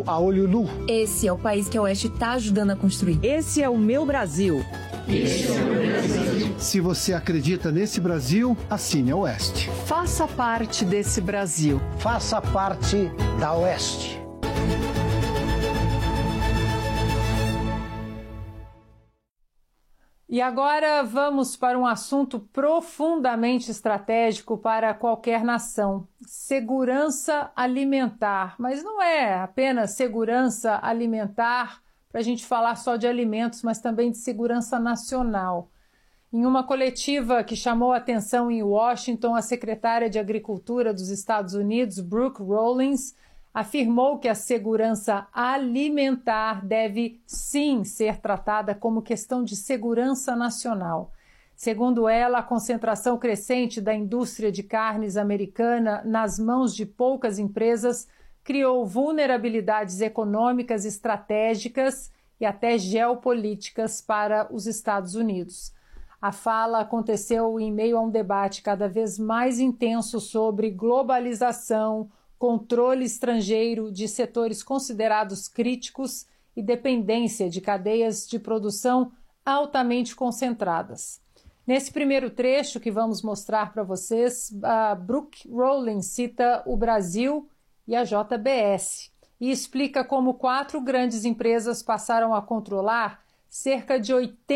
Brasil a olho nu. Esse é o país que a Oeste está ajudando a construir. Esse é o meu Brasil. Esse é o meu Brasil. Se você acredita nesse Brasil, assine a Oeste. Faça parte desse Brasil. Faça parte da Oeste. E agora vamos para um assunto profundamente estratégico para qualquer nação: segurança alimentar. Mas não é apenas segurança alimentar para a gente falar só de alimentos, mas também de segurança nacional. Em uma coletiva que chamou a atenção em Washington, a secretária de Agricultura dos Estados Unidos, Brooke Rollins, afirmou que a segurança alimentar deve sim ser tratada como questão de segurança nacional. Segundo ela, a concentração crescente da indústria de carnes americana nas mãos de poucas empresas criou vulnerabilidades econômicas estratégicas e até geopolíticas para os Estados Unidos. A fala aconteceu em meio a um debate cada vez mais intenso sobre globalização, controle estrangeiro de setores considerados críticos e dependência de cadeias de produção altamente concentradas. Nesse primeiro trecho que vamos mostrar para vocês, a Brooke Rollins cita o Brasil e a JBS e explica como 4 grandes empresas passaram a controlar cerca de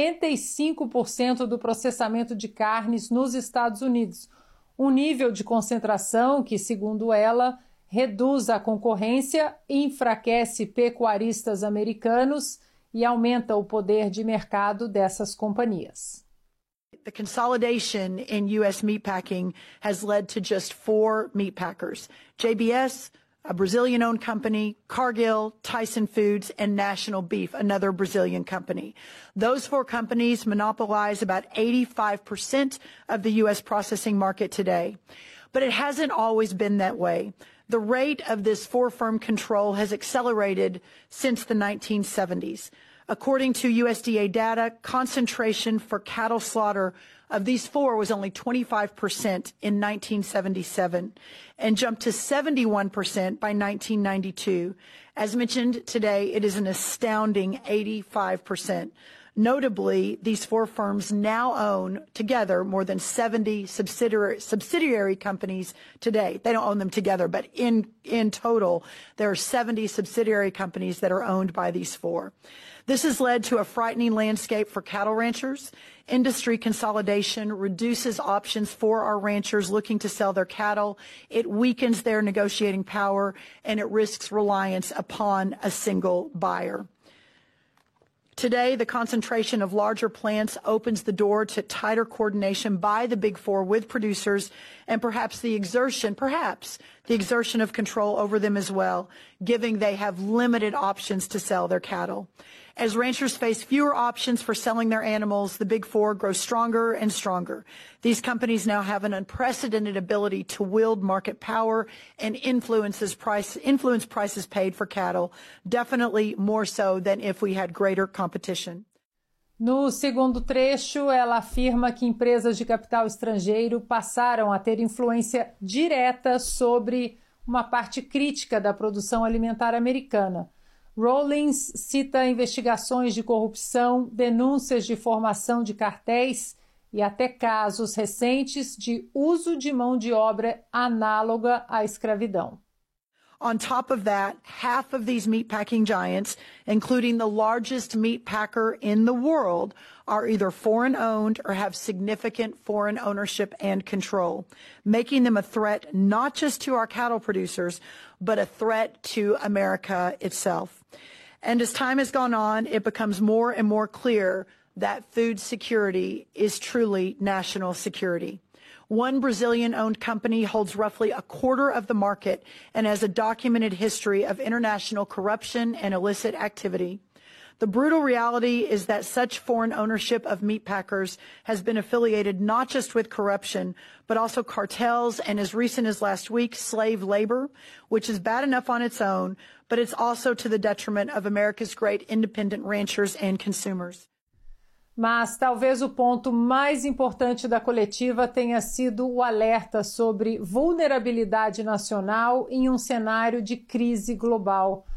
85% do processamento de carnes nos Estados Unidos, um nível de concentração que, segundo ela, reduz a concorrência, enfraquece pecuaristas americanos e aumenta o poder de mercado dessas companhias. The consolidation in U.S. meatpacking has led to just 4 meatpackers: JBS, a Brazilian-owned company, Cargill, Tyson Foods, and National Beef, another Brazilian company. Those 4 companies monopolize about 85% of the U.S. processing market today. But it hasn't always been that way. The rate of this 4-firm control has accelerated since the 1970s. According to USDA data, concentration for cattle slaughter of these 4 was only 25% in 1977 and jumped to 71% by 1992. As mentioned today, it is an astounding 85%. Notably, these 4 firms now own together more than 70 subsidiary companies today. They don't own them together, but in total, there are 70 subsidiary companies that are owned by these 4. This has led to a frightening landscape for cattle ranchers. Industry consolidation reduces options for our ranchers looking to sell their cattle. It weakens their negotiating power, and it risks reliance upon a single buyer. Today, the concentration of larger plants opens the door to tighter coordination by the Big 4 with producers and perhaps the exertion of control over them as well, given they have limited options to sell their cattle. As ranchers face fewer options for selling their animals, the Big 4 grow stronger and stronger. These companies now have an unprecedented ability to wield market power and influence prices paid for cattle, definitely more so than if we had greater competition. No segundo trecho, ela afirma que empresas de capital estrangeiro passaram a ter influência direta sobre uma parte crítica da produção alimentar americana. Rollins cita investigações de corrupção, denúncias de formação de cartéis e até casos recentes de uso de mão de obra análoga à escravidão. On top of that, half of these meatpacking giants, including the largest meatpacker in the world, are either foreign-owned or have significant foreign ownership and control, making them a threat not just to our cattle producers, but a threat to America itself. And as time has gone on, it becomes more and more clear that food security is truly national security. One Brazilian-owned company holds roughly a quarter of the market and has a documented history of international corruption and illicit activity. The brutal reality is that such foreign ownership of meatpackers has been affiliated not just with corruption, but also cartels and, as recent as last week, slave labor, which is bad enough on its own, but it's also to the detriment of America's great independent ranchers and consumers. Mas talvez o ponto mais importante da coletiva tenha sido o alerta sobre vulnerabilidade nacional em um cenário de crise global.